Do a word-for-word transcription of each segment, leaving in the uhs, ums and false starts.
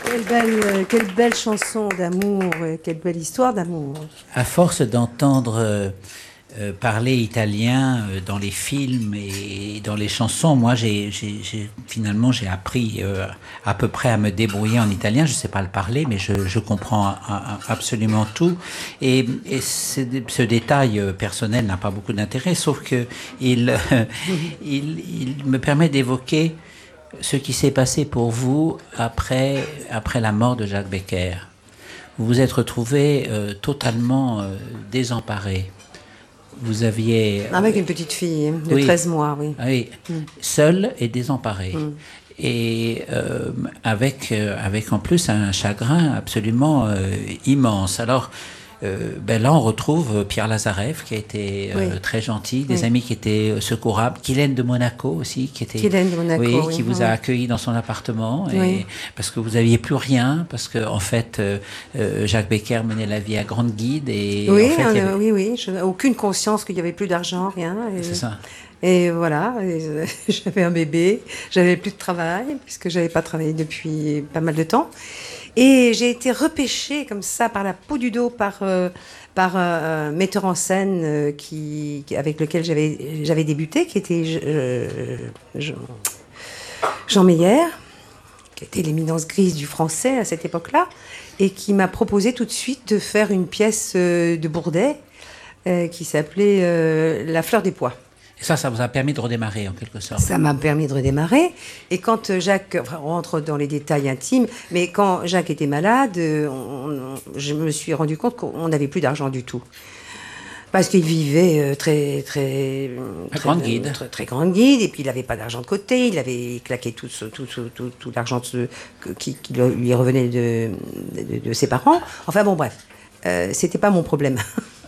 Quelle belle, quelle belle chanson d'amour, quelle belle histoire d'amour. À force d'entendre euh, euh, parler italien euh, dans les films et dans les chansons, moi, j'ai, j'ai, j'ai, finalement, j'ai appris euh, à peu près à me débrouiller en italien. Je ne sais pas le parler, mais je, je comprends a, a, absolument tout. Et, et ce détail euh, personnel n'a pas beaucoup d'intérêt, sauf que il, euh, il, il me permet d'évoquer ce qui s'est passé pour vous après, après la mort de Jacques Becker. Vous vous êtes retrouvé euh, totalement euh, désemparé. Vous aviez... Avec une petite fille de oui, treize mois, oui. Oui, mm. seul et désemparé. Mm. Et euh, avec, euh, avec en plus un chagrin absolument euh, immense. Alors, Euh, ben là, on retrouve Pierre Lazareff, qui a été euh, oui. très gentil, des oui. amis qui étaient secourables, Kylène de Monaco aussi, qui était, Kylène de Monaco, oui, oui. qui vous oui. a accueilli dans son appartement, et, oui. parce que vous n'aviez plus rien, parce que en fait, euh, euh, Jacques Becker menait la vie à grande guide, et oui, en fait, euh, il y avait... oui, oui, je n'ai aucune conscience qu'il n'y avait plus d'argent, rien. Et... C'est ça. Et voilà, et j'avais un bébé, j'avais plus de travail, puisque j'avais pas travaillé depuis pas mal de temps. Et j'ai été repêchée comme ça par la peau du dos par, euh, par un metteur en scène euh, qui, avec lequel j'avais, j'avais débuté, qui était euh, Jean Meyer, qui était l'éminence grise du français à cette époque-là, et qui m'a proposé tout de suite de faire une pièce de Bourdet euh, qui s'appelait euh, La fleur des pois. Et ça, ça vous a permis de redémarrer, en quelque sorte. Ça m'a permis de redémarrer. Et quand Jacques, enfin, on rentre dans les détails intimes, mais quand Jacques était malade, on, on, je me suis rendu compte qu'on n'avait plus d'argent du tout. Parce qu'il vivait très, très... Très, très grande guide. Très, très grande guide, et puis il n'avait pas d'argent de côté, il avait claqué tout, tout, tout, tout, tout l'argent de, qui, qui lui revenait de, de, de ses parents. Enfin bon, bref, euh, c'était pas mon problème.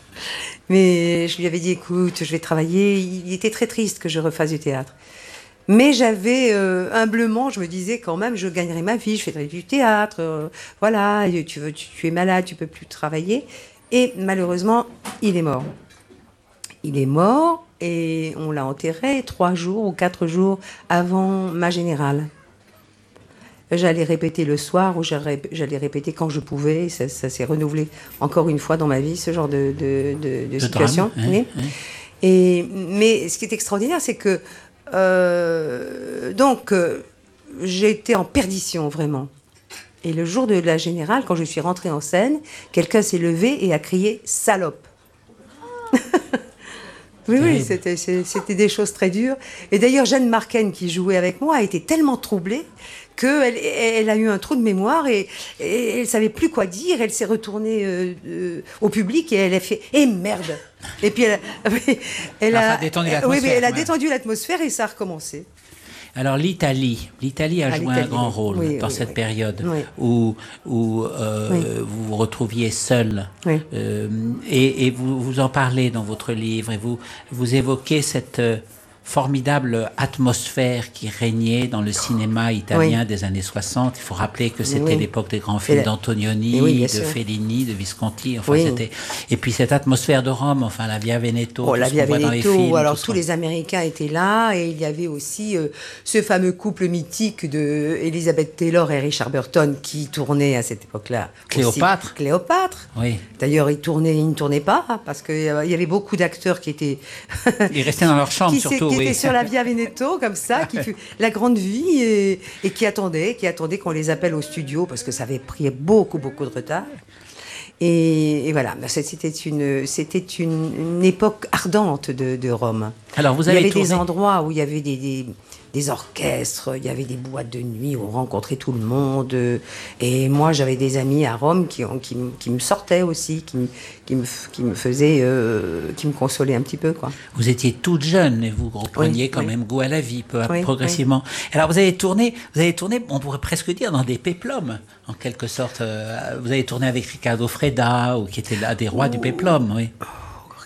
Mais je lui avais dit, écoute, je vais travailler. Il était très triste que je refasse du théâtre. Mais j'avais, euh, humblement, je me disais quand même, je gagnerai ma vie, je fais du théâtre. Euh, voilà, tu, veux, tu, tu es malade, tu peux plus travailler. Et malheureusement, il est mort. Il est mort et on l'a enterré trois jours ou quatre jours avant ma générale. J'allais répéter le soir ou j'allais répéter quand je pouvais. Ça, ça s'est renouvelé encore une fois dans ma vie, ce genre de, de, de, de situation. Drame, oui. oui. Et, mais ce qui est extraordinaire, c'est que euh, donc euh, j'ai été en perdition vraiment. Et le jour de la générale, quand je suis rentrée en scène, quelqu'un s'est levé et a crié « salope ». Oui, oui, c'était, c'était des choses très dures. Et d'ailleurs, Jeanne Marquen, qui jouait avec moi, a été tellement troublée qu'elle elle a eu un trou de mémoire et, et elle ne savait plus quoi dire. Elle s'est retournée euh, euh, au public et elle a fait « Eh merde !» Et puis elle a, elle a, a détendu l'atmosphère. Oui, mais elle a ouais. détendu l'atmosphère et ça a recommencé. Alors l'Italie, l'Italie a ah, joué l'Italie, un grand rôle oui, dans oui, cette oui. période oui. où, où euh, oui. vous vous retrouviez seul oui. euh, et, et vous, vous en parlez dans votre livre et vous, vous évoquez cette euh, formidable atmosphère qui régnait dans le cinéma italien oui. des années soixante. Il faut rappeler que c'était oui. l'époque des grands films d'Antonioni, oui, de sûr. Fellini, de Visconti. Enfin, oui. c'était... Et puis cette atmosphère de Rome, enfin la Via Veneto. Oh, la Via Veneto, alors tout tous les Américains étaient là et il y avait aussi euh, ce fameux couple mythique de Elizabeth Taylor et Richard Burton qui tournait à cette époque-là. Cléopâtre. Aussi. Cléopâtre. Oui. D'ailleurs, ils tournaient, ils ne tournaient pas parce qu'il euh, y avait beaucoup d'acteurs qui étaient... ils restaient dans leur chambre surtout. Qui oui. étaient sur la Via Veneto, comme ça, qui fut la grande vie et, et qui attendaient, qui attendaient qu'on les appelle au studio parce que ça avait pris beaucoup, beaucoup de retard. Et, et voilà, c'était une, c'était une, une époque ardente de, de Rome. Alors vous avez il y avait tourné... des endroits où il y avait des, des, des orchestres, il y avait des boîtes de nuit où on rencontrait tout le monde. Et moi, j'avais des amis à Rome qui, qui, qui me sortaient aussi, qui, qui, me, qui me faisaient, euh, qui me consolaient un petit peu, quoi. Vous étiez toute jeune et vous repreniez oui, quand oui. même goût à la vie, peu, oui, progressivement. Oui. Alors vous avez tourné, vous avez tourné, on pourrait presque dire dans des péplums, en quelque sorte. Vous avez tourné avec Riccardo Freda, ou qui était l'un des rois oh. du péplum, oui.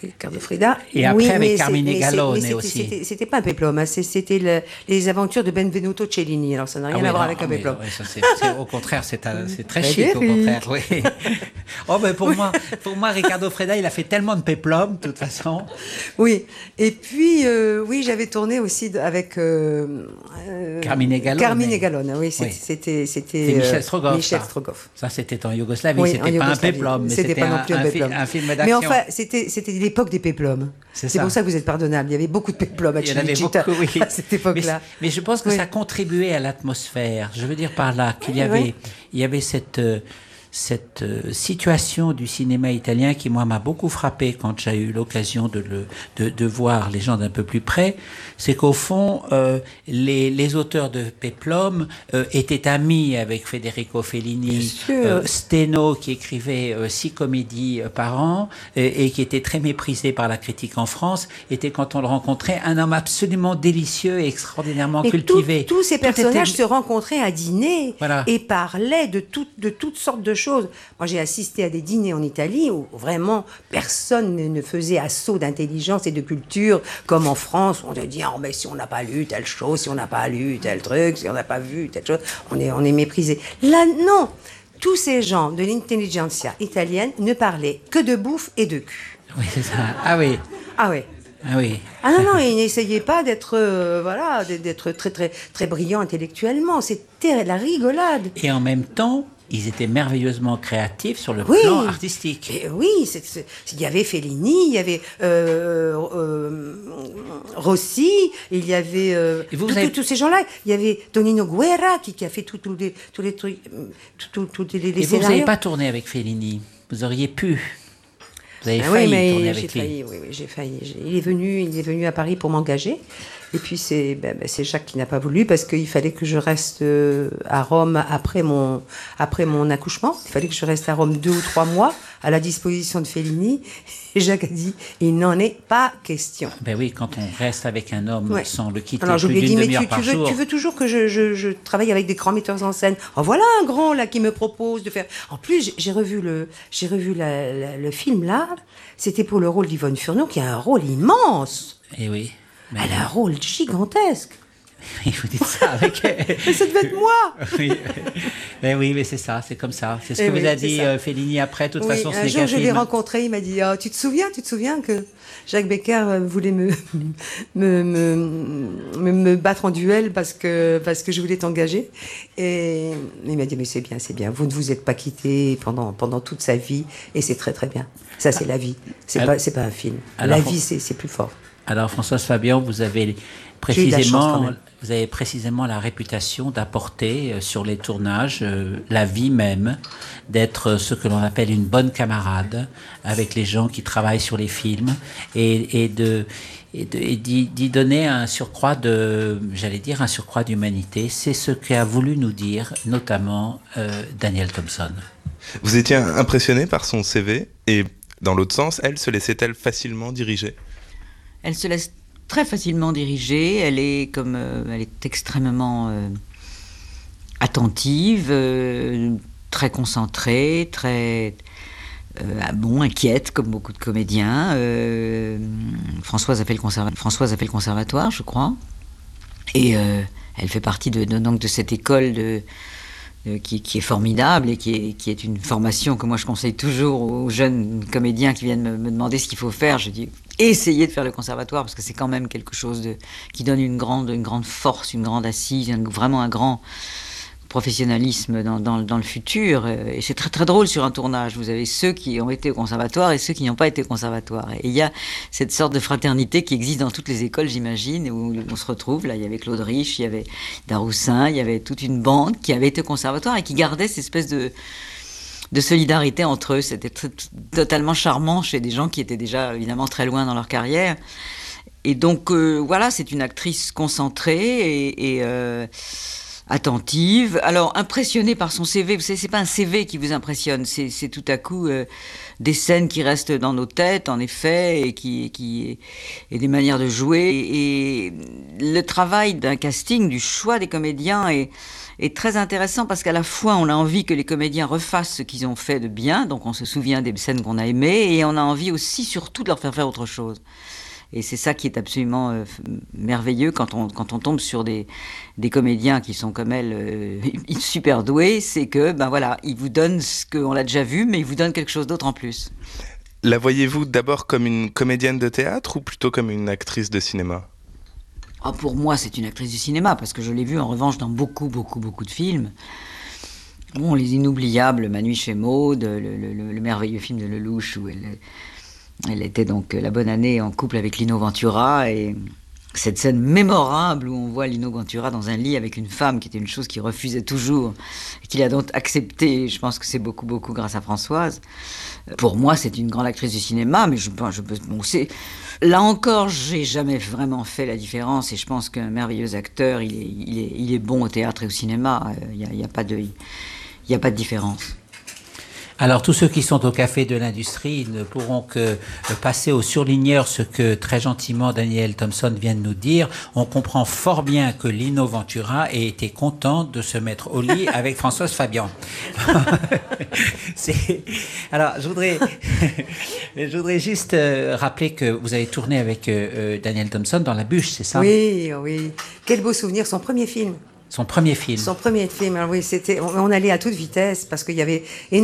Riccardo Freda. Et après, oui, avec mais Carmine c'est- mais c'est- Gallone mais c'était- aussi. C'était, c'était pas un péplum, hein, c'est- c'était le- les aventures de Benvenuto Cellini. Alors ça n'a rien Ah oui, à voir non, avec un mais- péplum. ouais, ça, c'est- c'est- au contraire, c'est, un- c'est très Très chic, au bien, contraire. Oui. Oh, ben pour, moi, pour moi, Riccardo Freda, il a fait tellement de péplum, de toute façon. Oui, et puis, euh, oui, j'avais tourné aussi de- avec euh, euh, Carmine Gallone. Carmine Gallone, oui, c'était. Oui. C'était, c'était, C'est Michel euh, Strogoff. Michel ça. Strogoff. Ça, c'était en Yougoslavie. Oui, c'était en pas un Yougoslavie. péplum, mais C'était c'était, pas non un, plus un un, fi- péplum. un film Mais d'action. enfin, c'était, c'était l'époque des péplums. C'est C'est ça. pour ça que vous êtes pardonnable. Il y avait beaucoup de péplums à Il y en avait Cinecittà beaucoup, oui. à cette époque-là. Mais, mais je pense que Oui. ça contribuait à l'atmosphère. Je veux dire par là qu'il y Oui, avait, oui. il y avait cette, euh, cette euh, situation du cinéma italien qui, moi, m'a beaucoup frappé quand j'ai eu l'occasion de, le, de, de voir les gens d'un peu plus près. C'est qu'au fond, euh, les, les auteurs de Péplum euh, étaient amis avec Federico Fellini, sûr. euh, Steno, qui écrivait euh, six comédies euh, par an et, et qui était très méprisé par la critique en France, était, quand on le rencontrait, un homme absolument délicieux et extraordinairement Mais cultivé. tout- tous ces Tout était- personnages se rencontraient à dîner Voilà. et parlaient de, tout- de toutes sortes de choses. Moi, j'ai assisté à des dîners en Italie où vraiment personne ne, ne faisait assaut d'intelligence et de culture comme en France. On te dit, oh, mais si on n'a pas lu telle chose, si on n'a pas lu tel truc, si on n'a pas vu telle chose, on est, on est méprisé. Là, non. Tous ces gens de l'intelligentsia italienne ne parlaient que de bouffe et de cul. Oui, c'est ça. Ah oui. Ah ouais. Ah oui. Ah non, non, ils n'essayaient pas d'être, euh, voilà, d'être très, très, très brillants intellectuellement. C'était la rigolade. Et en même temps, ils étaient merveilleusement créatifs sur le Oui. plan artistique. Et oui, c'est- c'est- il y avait Fellini, il y avait euh, euh, Rossi, il y avait euh, Et vous, tout- vous avez- tout- tous ces gens-là. Il y avait Tonino Guerra qui, qui a fait tous tous les, tous les trucs, euh, tous tous- tous les, les Et vous, vous scénarios. n'avez pas tourné avec Fellini. Vous auriez pu. Vous avez Ah failli oui, mais tourner j'ai avec lui. failli, oui, oui, j'ai failli. J'ai- Il est venu, il est venu à Paris pour m'engager. Et puis c'est, ben, ben, c'est Jacques qui n'a pas voulu parce qu'il fallait que je reste euh, à Rome après mon, après mon accouchement. Il fallait que je reste à Rome deux ou trois mois à la disposition de Fellini. Et Jacques a dit, il n'en est pas question. Ben oui, quand on reste avec un homme Ouais. sans le quitter Alors je plus lui ai d'une dit, mais demi-heure tu, par tu veux, jour. tu veux toujours que je, je, je travaille avec des grands metteurs en scène. En voilà un grand là qui me propose de faire. En plus, j'ai- j'ai revu le, j'ai revu la- la- le film là. C'était pour le rôle d'Yvonne Furneaux qui a un rôle immense. Eh oui. Mais Elle a un rôle gigantesque. oui, vous dites ça avec. Mais ça devait être moi. oui. Mais oui, mais c'est ça, c'est comme ça. C'est ce Eh que oui, vous a c'est dit ça. euh, Fellini après. De toute Oui, façon, ce un n'est jour qu'un je l'ai film. rencontré, il m'a dit, ah, tu te souviens, tu te souviens que Jacques Becker euh, voulait me, me, me, me, me battre en duel parce que, parce que je voulais t'engager. Et il m'a dit, mais c'est bien, c'est bien. Vous ne vous êtes pas quittés pendant, pendant toute sa vie et c'est très très bien. Ça, c'est la vie. C'est Alors- pas, c'est pas un film. alors, la on- vie, c'est, c'est plus fort. Alors, Françoise Fabian, vous avez J'ai eu de la chance, précisément, quand même. vous avez précisément la réputation d'apporter euh, sur les tournages euh, la vie même, d'être euh, ce que l'on appelle une bonne camarade avec les gens qui travaillent sur les films et, et de et de- et d'y d'y donner un surcroît de, j'allais dire un surcroît d'humanité. C'est ce qu'a voulu nous dire notamment euh, Daniel Thompson. Vous étiez impressionné par son C V et, dans l'autre sens, elle se laissait-elle facilement diriger ? Elle se laisse très facilement diriger. Elle est comme, euh, elle est extrêmement euh, attentive, euh, très concentrée, très euh, bon, inquiète comme beaucoup de comédiens. Euh, Françoise a fait le conserva- Françoise a fait le conservatoire, je crois, et euh, elle fait partie de, de, donc de cette école de Euh, qui, qui est formidable et qui est, qui est une formation que moi je conseille toujours aux jeunes comédiens qui viennent me, me demander ce qu'il faut faire. Je dis essayez de faire le conservatoire parce que c'est quand même quelque chose de, qui donne une grande, une grande force, une grande assise, un, vraiment un grand professionnalisme dans, dans, dans le futur. Et c'est très très drôle sur un tournage. Vous avez ceux qui ont été au conservatoire et ceux qui n'ont pas été au conservatoire. Et il y a cette sorte de fraternité qui existe dans toutes les écoles, j'imagine, où on se retrouve. Là, il y avait Claude Rich, il y avait Daroussin, il y avait toute une bande qui avait été au conservatoire et qui gardait cette espèce de de solidarité entre eux. C'était t- t- totalement charmant chez des gens qui étaient déjà évidemment très loin dans leur carrière. Et donc euh, voilà, c'est une actrice concentrée et, et euh, attentive. Alors, impressionnée par son C V, vous savez, c'est pas un C V qui vous impressionne, c'est, c'est tout à coup euh, des scènes qui restent dans nos têtes, en effet, et, qui, qui, et des manières de jouer. Et, et le travail d'un casting, du choix des comédiens est, est très intéressant parce qu'à la fois, on a envie que les comédiens refassent ce qu'ils ont fait de bien, donc on se souvient des scènes qu'on a aimées, et on a envie aussi, surtout, de leur faire faire autre chose. Et c'est ça qui est absolument euh, merveilleux quand on, quand on tombe sur des, des comédiens qui sont comme elle euh, super doués, c'est que, ben voilà, ils vous donnent ce qu'on l'a déjà vu, mais ils vous donnent quelque chose d'autre en plus. La voyez-vous d'abord comme une comédienne de théâtre ou plutôt comme une actrice de cinéma ? Oh, pour moi, c'est une actrice du cinéma, parce que je l'ai vue en revanche dans beaucoup, beaucoup, beaucoup de films. Bon, les inoubliables, Ma nuit chez Maud, le, le, le, le merveilleux film de Lelouch où elle... Elle était donc la bonne année en couple avec Lino Ventura, et cette scène mémorable où on voit Lino Ventura dans un lit avec une femme, qui était une chose qu'il refusait toujours, et qu'il a donc accepté. Je pense que c'est beaucoup, beaucoup grâce à Françoise. Pour moi, c'est une grande actrice du cinéma, mais je, je peux... Bon, c'est, là encore, j'ai jamais vraiment fait la différence, et je pense qu'un merveilleux acteur, il est, il est, il est bon au théâtre et au cinéma. Il n'y a, il y a pas de, il y a pas de différence. Alors, tous ceux qui sont au Café de l'Industrie ne pourront que passer au surligneur ce que très gentiment Daniel Thompson vient de nous dire. On comprend fort bien que Lino Ventura ait été content de se mettre au lit avec Françoise Fabian. C'est... Alors, je voudrais, je voudrais juste rappeler que vous avez tourné avec Daniel Thompson dans La Bûche, c'est ça ? Oui, oui. Quel beau souvenir, son premier film. Son premier film. Son premier film, alors oui, c'était, on, on allait à toute vitesse parce qu'il y avait